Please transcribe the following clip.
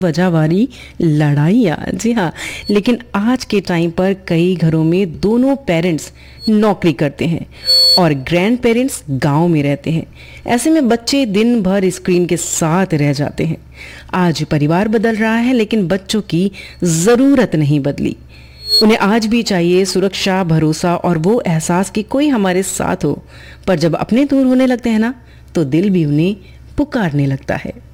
वजह वाली लड़ाइयाँ। जी हाँ, लेकिन आज के टाइम पर कई घरों में दोनों पेरेंट्स नौकरी करते हैं और ग्रैंड पेरेंट्स गांव में रहते हैं। ऐसे में बच्चे दिन भर स्क्रीन के साथ रह जाते हैं। आज परिवार बदल रहा है लेकिन बच्चों की ज़रूरत नहीं बदली। उन्हें आज भी चाहिए सुरक्षा, भरोसा और वो एहसास कि कोई हमारे साथ हो। पर जब अपने दूर होने लगते हैं ना, तो दिल भी उन्हें पुकारने लगता है।